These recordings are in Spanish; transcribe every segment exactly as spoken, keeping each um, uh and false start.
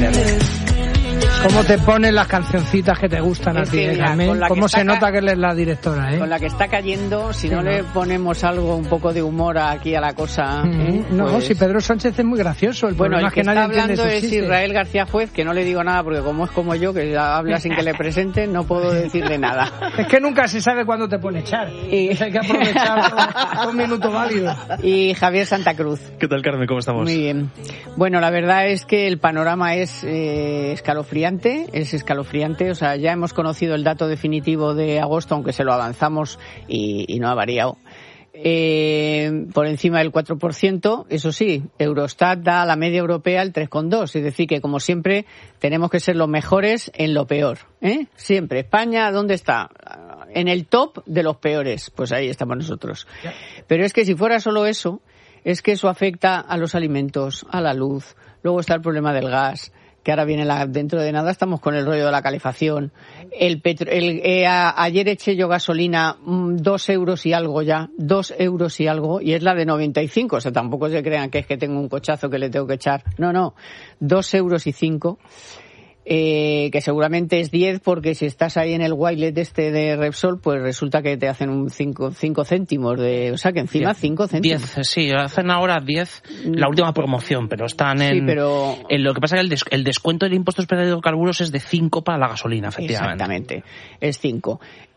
fíjate. ¿Cómo te ponen las cancioncitas que te gustan es a ti, que, eh, mira, Carmen? ¿Cómo se nota que él es la directora, eh? Con la que está cayendo, si sí, no, no le ponemos algo, un poco de humor aquí a la cosa... Mm-hmm. ¿eh? No, pues... si Pedro Sánchez es muy gracioso. El bueno, el es que, que nadie está hablando es chistes. Israel García Juez, que no le digo nada porque como es como yo, que habla sin que le presenten, no puedo decirle nada. Es que nunca se sabe cuándo te pone echar. Y... hay que aprovechar un minuto válido. Y Javier Santa Cruz. ¿Qué tal, Carmen? ¿Cómo estamos? Muy bien. Bueno, la verdad es que el panorama es eh, escalofriante, es escalofriante, o sea, ya hemos conocido el dato definitivo de agosto, aunque se lo avanzamos y, y no ha variado. Eh, por encima del cuatro por ciento, eso sí, Eurostat da a la media europea el tres coma dos, es decir que como siempre tenemos que ser los mejores en lo peor, ¿eh? Siempre. España, ¿dónde está? En el top de los peores, pues ahí estamos nosotros. Pero es que si fuera solo eso, es que eso afecta a los alimentos, a la luz, luego está el problema del gas, que ahora viene la, dentro de nada estamos con el rollo de la calefacción. El petro, el, eh, a, ayer eché yo gasolina mmm, dos euros y algo ya, dos euros y algo, y es la de noventa y cinco, o sea, tampoco se crean que es que tengo un cochazo que le tengo que echar. No, no, dos euros y cinco. Eh, que seguramente es diez porque si estás ahí en el Wilet este de Repsol, pues resulta que te hacen un cinco céntimos de, o sea que encima cinco céntimos. diez, sí, hacen ahora diez, la última promoción, pero están en, sí, pero... en lo que pasa es que el, des, el descuento del impuesto especial de hidrocarburos es de cinco para la gasolina, efectivamente. Exactamente, es cinco.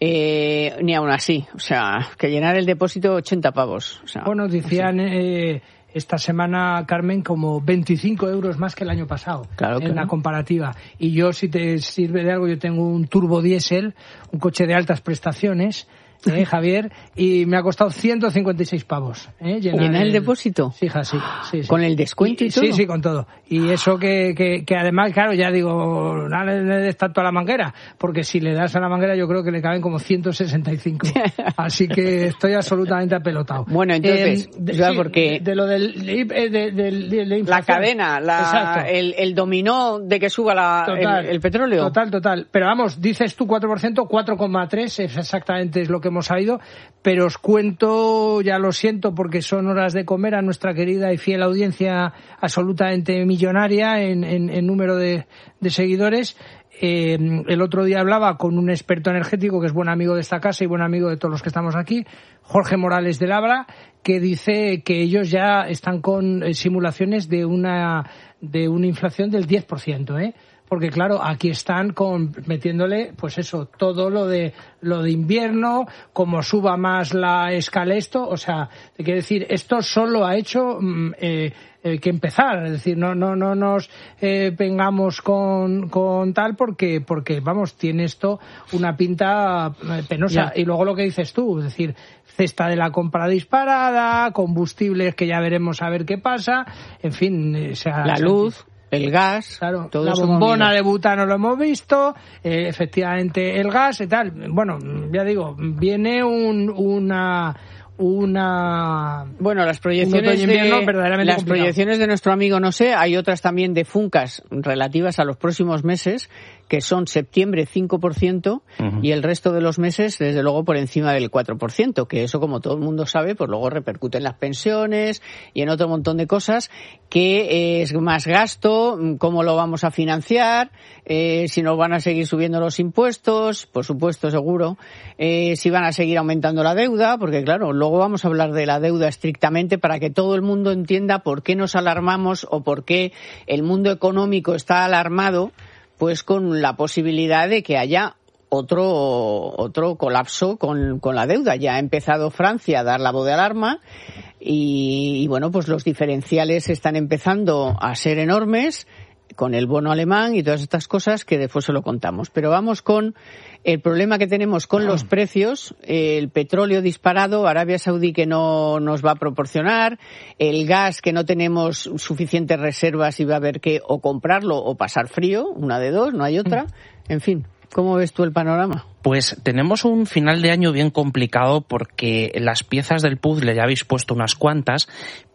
Eh, ni aún así, o sea, que llenar el depósito ochenta pavos. O sea, bueno, decían... Eh, esta semana, Carmen, como veinticinco euros más que el año pasado, claro, en claro. la comparativa. Y yo, si te sirve de algo, yo tengo un turbo diésel, un coche de altas prestaciones, ¿eh, Javier? Y me ha costado ciento cincuenta y seis pavos. ¿eh? Llenar, ¿Llenar el, el depósito? Sí, hija, sí, sí, sí. ¿Con el descuento y, y todo? Sí, sí, con todo. Y eso que, que, que además, claro, ya digo, no le des tanto a la manguera, porque si le das a la manguera yo creo que le caben como ciento sesenta y cinco. Así que estoy absolutamente apelotado. Bueno, entonces, eh, de, ya sí, porque... De lo del... De, de, de, de, de la cadena, la, el, el dominó de que suba la, total, el, el petróleo. Total, total. Pero vamos, dices tú cuatro por ciento, cuatro coma tres es exactamente es lo que hemos sabido, pero os cuento, ya lo siento, porque son horas de comer, a nuestra querida y fiel audiencia absolutamente millonaria en, en, en número de, de seguidores. Eh, el otro día hablaba con un experto energético que es buen amigo de esta casa y buen amigo de todos los que estamos aquí, Jorge Morales de Labra, que dice que ellos ya están con eh, simulaciones de una de una inflación del diez por ciento, ¿eh? Porque claro, aquí están con, metiéndole, pues eso, todo lo de lo de invierno, como suba más la escala esto, o sea, te quiero decir, esto solo ha hecho eh, eh, que empezar, es decir, no no no nos eh, vengamos con con tal porque porque vamos, tiene esto una pinta penosa. Yeah. Y luego lo que dices tú, es decir, cesta de la compra disparada, combustibles que ya veremos a ver qué pasa, en fin, o sea, la luz. El gas, claro, todo la eso bombona de butano lo hemos visto, eh, efectivamente el gas y tal. Bueno, ya digo, viene un, una... una bueno las proyecciones de las complicado. proyecciones de nuestro amigo no sé, hay otras también de Funcas relativas a los próximos meses que son septiembre cinco por ciento uh-huh. y el resto de los meses desde luego por encima del cuatro por ciento, que eso como todo el mundo sabe pues luego repercute en las pensiones y en otro montón de cosas, que es más gasto, cómo lo vamos a financiar, eh, si nos van a seguir subiendo los impuestos, por supuesto seguro, eh, si van a seguir aumentando la deuda, porque claro, luego vamos a hablar de la deuda estrictamente para que todo el mundo entienda por qué nos alarmamos o por qué el mundo económico está alarmado, pues con la posibilidad de que haya otro otro colapso con, con la deuda. Ya ha empezado Francia a dar la voz de alarma y, y bueno, pues los diferenciales están empezando a ser enormes con el bono alemán y todas estas cosas que después se lo contamos. Pero vamos con el problema que tenemos con los precios, el petróleo disparado, Arabia Saudí que no nos va a proporcionar, el gas que no tenemos suficientes reservas y va a haber que o comprarlo o pasar frío, una de dos, no hay otra, en fin. ¿Cómo ves tú el panorama? Pues tenemos un final de año bien complicado porque las piezas del puzzle ya habéis puesto unas cuantas,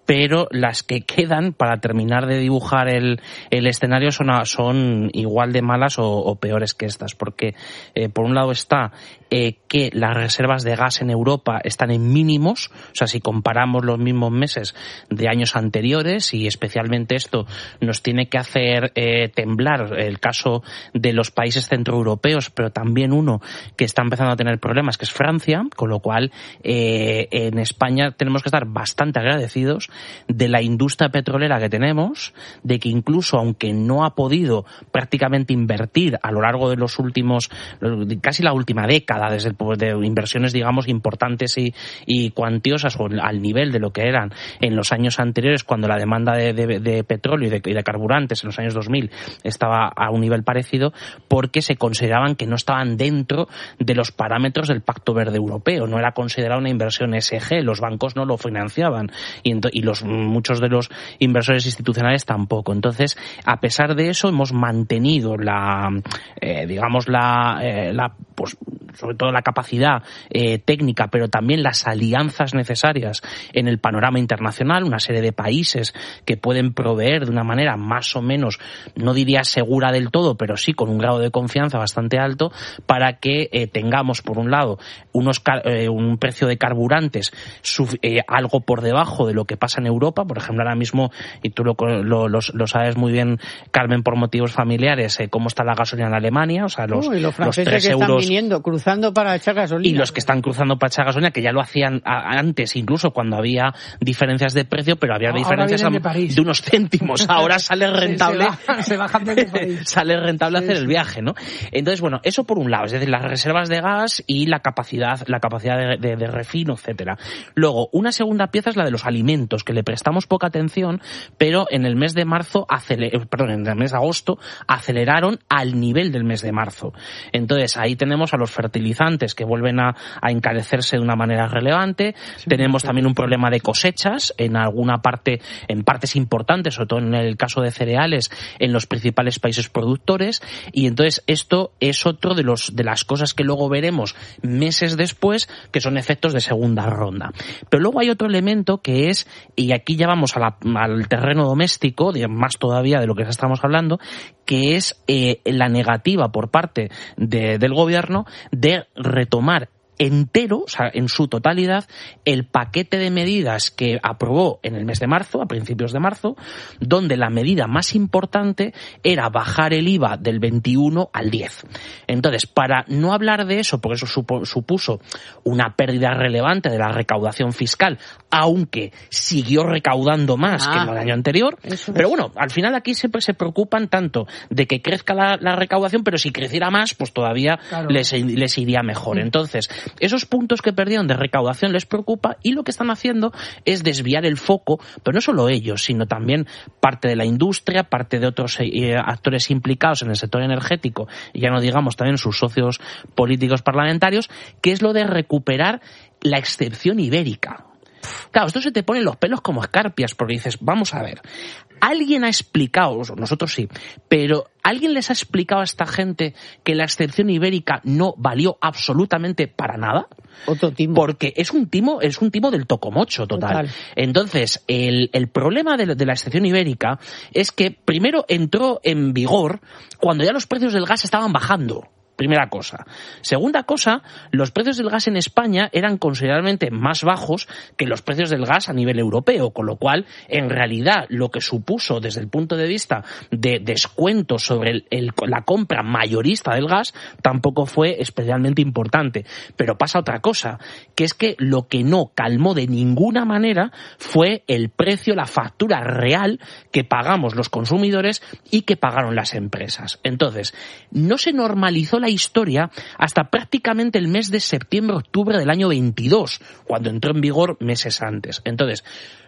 pero las que quedan para terminar de dibujar el, el escenario son, son igual de malas o, o peores que estas, porque eh, por un lado está eh, que las reservas de gas en Europa están en mínimos, o sea, si comparamos los mismos meses de años anteriores, y especialmente esto nos tiene que hacer eh, temblar el caso de los países centroeuropeos, pero también uno que está empezando a tener problemas, que es Francia, con lo cual eh, en España tenemos que estar bastante agradecidos de la industria petrolera que tenemos, de que incluso aunque no ha podido prácticamente invertir a lo largo de los últimos, casi la última década, desde el, de inversiones digamos importantes y, y cuantiosas o al nivel de lo que eran en los años anteriores, cuando la demanda de, de, de petróleo y de, y de carburantes en los años dos mil estaba a un nivel parecido, porque se consideraban que no estaban dentro de los parámetros del Pacto Verde Europeo, no era considerada una inversión E S G, los bancos no lo financiaban y, y los muchos de los inversores institucionales tampoco. Entonces, a pesar de eso, hemos mantenido la, eh, digamos, la, eh, la, pues, sobre todo la capacidad eh, técnica, pero también las alianzas necesarias en el panorama internacional, una serie de países que pueden proveer de una manera más o menos, no diría segura del todo, pero sí con un grado de confianza bastante alto, para que eh, tengamos, por un lado, unos eh, un precio de carburantes suf- eh, algo por debajo de lo que pasa en Europa. Por ejemplo, ahora mismo, y tú lo, lo, lo, lo sabes muy bien, Carmen, por motivos familiares, eh, cómo está la gasolina en Alemania, o sea, los, Uy, los franceses los tres que euros... están viniendo, cruzando para echar gasolina. Y los que están cruzando para echar gasolina, que ya lo hacían a, antes, incluso cuando había diferencias de precio, pero había Ahora diferencias de, a, de unos céntimos. Ahora sale rentable, se, se bajan desde París. sale rentable sí, hacer sí. el viaje, ¿no? Entonces, bueno, eso por un lado, es decir, las reservas de gas y la capacidad, la capacidad de, de, de refino, etcétera. Luego, una segunda pieza es la de los alimentos, que le prestamos poca atención, pero en el mes de marzo, aceler, perdón, en el mes de agosto, aceleraron al nivel del mes de marzo. Entonces, ahí tenemos a los fertilizantes que vuelven a, a encarecerse de una manera relevante. Sí, tenemos sí. también un problema de cosechas en alguna parte, en partes importantes, sobre todo en el caso de cereales, en los principales países productores. Y entonces esto es otro de los de las cosas que luego veremos meses después, que son efectos de segunda ronda. Pero luego hay otro elemento que es, y aquí ya vamos a la, al terreno doméstico, más todavía de lo que estamos hablando, que es eh, la negativa por parte de, del gobierno de retomar entero, o sea, en su totalidad, el paquete de medidas que aprobó en el mes de marzo, a principios de marzo, donde la medida más importante era bajar el I V A del veintiuno al diez. Entonces, para no hablar de eso, porque eso supo, supuso una pérdida relevante de la recaudación fiscal, aunque siguió recaudando más ah, que en el año anterior, pero bueno, al final aquí siempre se preocupan tanto de que crezca la, la recaudación, pero si creciera más, pues todavía claro. les, les iría mejor. Entonces, esos puntos que perdieron de recaudación les preocupa, y lo que están haciendo es desviar el foco, pero no solo ellos, sino también parte de la industria, parte de otros eh, actores implicados en el sector energético, y ya no digamos también sus socios políticos parlamentarios, que es lo de recuperar la excepción ibérica. Claro, esto se te pone los pelos como escarpias, porque dices, vamos a ver, ¿alguien ha explicado, nosotros sí, pero alguien les ha explicado a esta gente que la excepción ibérica no valió absolutamente para nada? Otro timo. Porque es un timo, es un timo del tocomocho total. total. Entonces, el, el problema de, de la excepción ibérica es que primero entró en vigor cuando ya los precios del gas estaban bajando. Primera cosa. Segunda cosa, los precios del gas en España eran considerablemente más bajos que los precios del gas a nivel europeo, con lo cual, en realidad, lo que supuso desde el punto de vista de descuento sobre el, el, la compra mayorista del gas tampoco fue especialmente importante. Pero pasa otra cosa, que es que lo que no calmó de ninguna manera fue el precio, la factura real que pagamos los consumidores y que pagaron las empresas. Entonces, no se normalizó la historia hasta prácticamente el mes de septiembre-octubre del año veintidós, cuando entró en vigor meses antes. Entonces,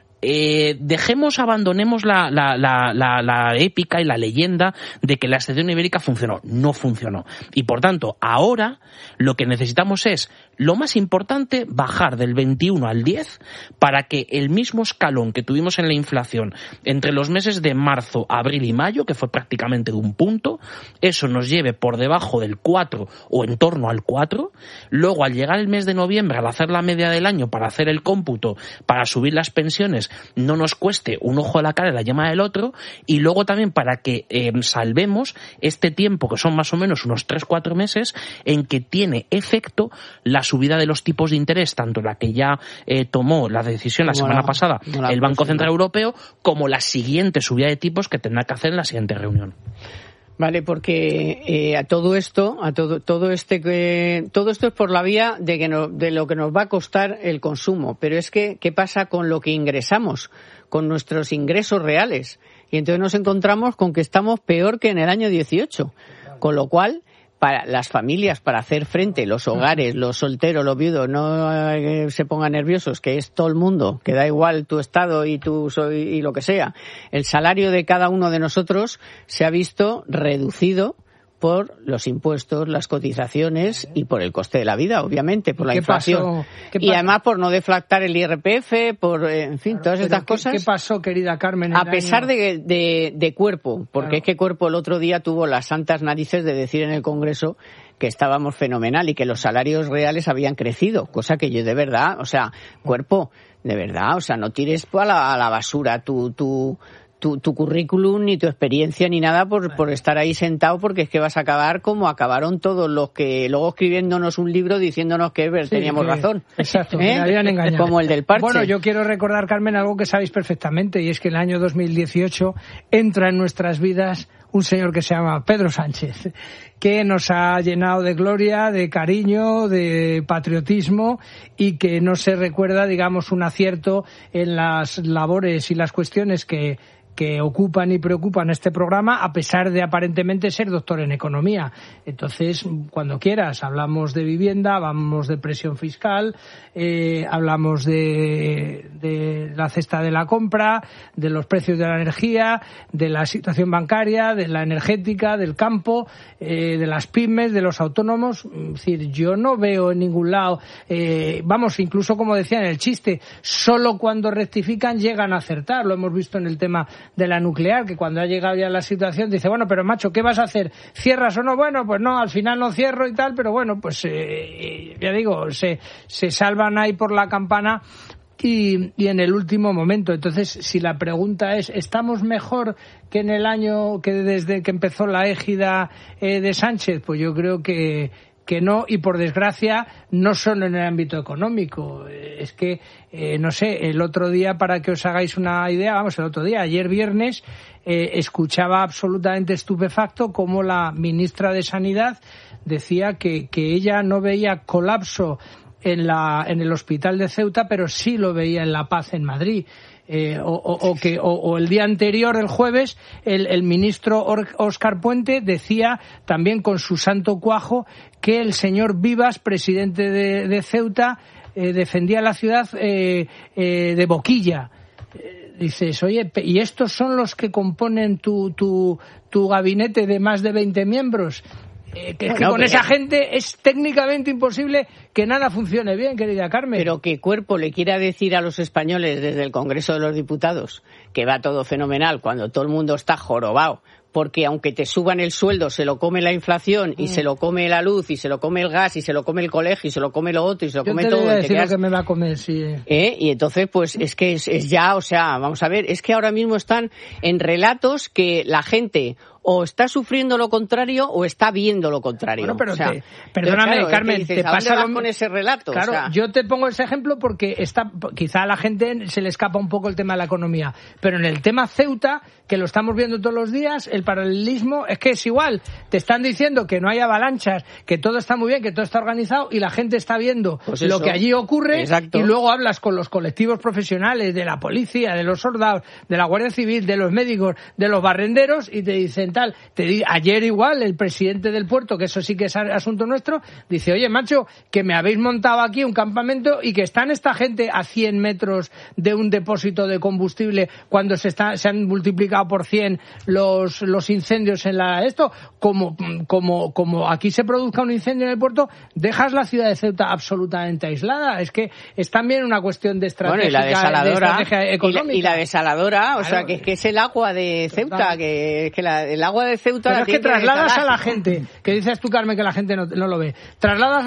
eh, dejemos, abandonemos la, la, la, la, la épica y la leyenda de que la excepción ibérica funcionó. No funcionó. Y por tanto, ahora lo que necesitamos es, lo más importante, bajar del veintiuno al diez para que el mismo escalón que tuvimos en la inflación entre los meses de marzo, abril y mayo, que fue prácticamente de un punto, eso nos lleve por debajo del cuatro o en torno al cuatro. Luego, al llegar el mes de noviembre, al hacer la media del año para hacer el cómputo, para subir las pensiones, no nos cueste un ojo de la cara y la yema del otro, y luego también para que eh, salvemos este tiempo, que son más o menos unos tres cuatro meses, en que tiene efecto la subida de los tipos de interés, tanto la que ya eh, tomó la decisión la semana la, pasada la el Banco Central Europeo, como la siguiente subida de tipos que tendrá que hacer en la siguiente reunión. Vale, porque eh, a todo esto, a todo todo este que todo esto es por la vía de que no, de lo que nos va a costar el consumo, pero es que ¿qué pasa con lo que ingresamos, con nuestros ingresos reales? Y entonces nos encontramos con que estamos peor que en el año dieciocho, con lo cual para las familias, para hacer frente, los hogares, los solteros, los viudos, no eh, se pongan nerviosos, que es todo el mundo, que da igual tu estado y tu y lo que sea. El salario de cada uno de nosotros se ha visto reducido por los impuestos, las cotizaciones y por el coste de la vida, obviamente, por la inflación. Y además por no deflactar el I R P F, por, en fin, claro, todas estas ¿qué, cosas. ¿Qué pasó, querida Carmen? A pesar año... de, de, de cuerpo, porque claro. Es que cuerpo el otro día tuvo las santas narices de decir en el Congreso que estábamos fenomenal y que los salarios reales habían crecido, cosa que yo de verdad, o sea, cuerpo, de verdad, o sea, no tires a la, a la basura tu... tu Tu, tu currículum, ni tu experiencia, ni nada por, por estar ahí sentado, porque es que vas a acabar como acabaron todos los que luego escribiéndonos un libro diciéndonos que sí, teníamos que, razón. Exacto, ¿eh? Que me habían engañado. Como el del parche. Bueno, yo quiero recordar, Carmen, algo que sabéis perfectamente, y es que en el año dos mil dieciocho entra en nuestras vidas un señor que se llama Pedro Sánchez, que nos ha llenado de gloria, de cariño, de patriotismo, y que no se recuerda, digamos, un acierto en las labores y las cuestiones que que ocupan y preocupan este programa, a pesar de aparentemente ser doctor en economía. Entonces, cuando quieras, hablamos de vivienda, hablamos de presión fiscal, eh, hablamos de, de la cesta de la compra, de los precios de la energía, de la situación bancaria, de la energética, del campo, eh, de las pymes, de los autónomos. Es decir, yo no veo en ningún lado, eh, vamos, incluso como decía en el chiste, solo cuando rectifican llegan a acertar. Lo hemos visto en el tema de la nuclear, que cuando ha llegado ya la situación dice, bueno, pero macho, ¿qué vas a hacer? ¿Cierras o no? Bueno, pues no, al final no cierro y tal, pero bueno, pues eh, ya digo, se, se salvan ahí por la campana y, y en el último momento. Entonces, si la pregunta es, ¿estamos mejor que en el año que desde que empezó la égida eh, de Sánchez? Pues yo creo que que no, y por desgracia no solo en el ámbito económico. Es que, eh, no sé, el otro día, para que os hagáis una idea, vamos, el otro día, ayer viernes, eh, escuchaba absolutamente estupefacto cómo la ministra de Sanidad decía que, que ella no veía colapso en la en el hospital de Ceuta, pero sí lo veía en La Paz, en Madrid. Eh, o, o, o que o, o el día anterior, el jueves, el, el ministro Óscar Puente decía también con su santo cuajo que el señor Vivas, presidente de, de Ceuta, eh, defendía la ciudad eh, eh, de boquilla. Eh, dices, oye, ¿y estos son los que componen tu, tu, tu gabinete de más de veinte miembros? Eh, que, bueno, que con pero, esa gente es técnicamente imposible que nada funcione bien, querida Carmen. Pero que Cuerpo le quiera decir a los españoles desde el Congreso de los Diputados que va todo fenomenal cuando todo el mundo está jorobado, porque aunque te suban el sueldo se lo come la inflación y mm. se lo come la luz y se lo come el gas y se lo come el colegio y se lo come lo otro y se lo Yo come te todo. Voy a decir te quedas... lo que me va a comer, sí. ¿Eh? Y entonces pues es que es, es ya, o sea, vamos a ver, es que ahora mismo están en relatos que la gente o está sufriendo lo contrario o está viendo lo contrario. Bueno, pero o sea, te, perdóname, claro, Carmen, dices, te pasa lo... lo... con ese relato. Claro, o sea... yo te pongo ese ejemplo porque está, quizá a la gente se le escapa un poco el tema de la economía, pero en el tema Ceuta, que lo estamos viendo todos los días, el paralelismo es que es igual. Te están diciendo que no hay avalanchas, que todo está muy bien, que todo está organizado y la gente está viendo pues lo que allí ocurre. Exacto. Y luego hablas con los colectivos profesionales de la policía, de los soldados, de la Guardia Civil, de los médicos, de los barrenderos y te dicen tal, te di ayer igual el presidente del puerto, que eso sí que es asunto nuestro, dice, oye macho, que me habéis montado aquí un campamento y que están esta gente a cien metros de un depósito de combustible cuando se está, se han multiplicado por cien los, los incendios en la, esto, como, como, como aquí se produzca un incendio en el puerto, dejas la ciudad de Ceuta absolutamente aislada. Es que es también una cuestión de estrategia, bueno, y la desaladora, de estrategia económica. Y la, y la desaladora, o claro, sea, que, que es el agua de Ceuta, total. que, que la, el agua de Ceuta... Pero es que trasladas a la gente, que dices tú, Carmen, que la gente no, no lo ve, trasladas